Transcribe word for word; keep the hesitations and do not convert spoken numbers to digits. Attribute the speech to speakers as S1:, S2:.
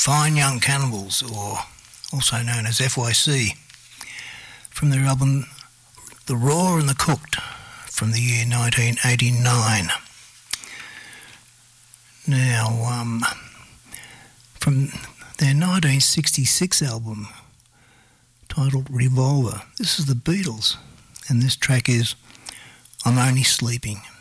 S1: Fine Young Cannibals, or also known as F Y C, from their album The Raw and the Cooked from the year nineteen eighty-nine. Now, um, from their nineteen sixty-six album titled Revolver, this is the Beatles, and this track is I'm Only Sleeping.